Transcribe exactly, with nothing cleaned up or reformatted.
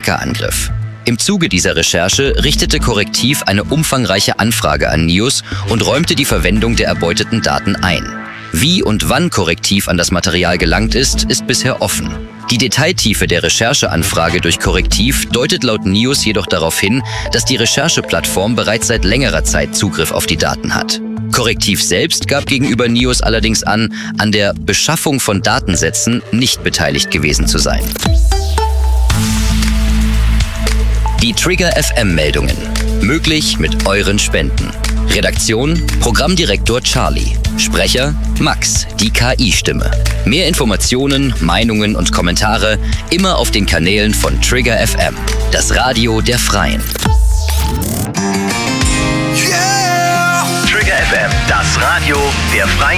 Hackerangriff. Im Zuge dieser Recherche richtete Correctiv eine umfangreiche Anfrage an NIOS und räumte die Verwendung der erbeuteten Daten ein. Wie und wann Correctiv an das Material gelangt ist, ist bisher offen. Die Detailtiefe der Rechercheanfrage durch Correctiv deutet laut NIOS jedoch darauf hin, dass die Rechercheplattform bereits seit längerer Zeit Zugriff auf die Daten hat. Correctiv selbst gab gegenüber NIOS allerdings an, an der Beschaffung von Datensätzen nicht beteiligt gewesen zu sein. Die Trigger F M-Meldungen. Möglich mit euren Spenden. Redaktion: Programmdirektor Charlie. Sprecher: Max, die K I-Stimme. Mehr Informationen, Meinungen und Kommentare immer auf den Kanälen von Trigger F M, das Radio der Freien. Yeah! Trigger F M, das Radio der Freien.